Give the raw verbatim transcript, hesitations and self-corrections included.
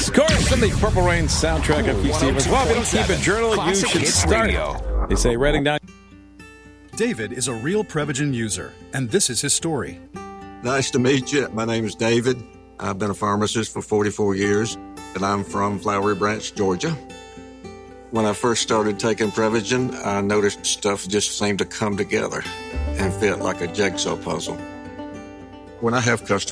Yes, of course, from the Purple Rain soundtrack of Keith Stevens. Well, if you don't keep a journal, Classic you should Hits start. Radio. They say writing down. David is a real Prevagen user, and this is his story. Nice to meet you. My name is David. I've been a pharmacist for forty-four years, and I'm from Flowery Branch, Georgia. When I first started taking Prevagen, I noticed stuff just seemed to come together and fit like a jigsaw puzzle. When I have customers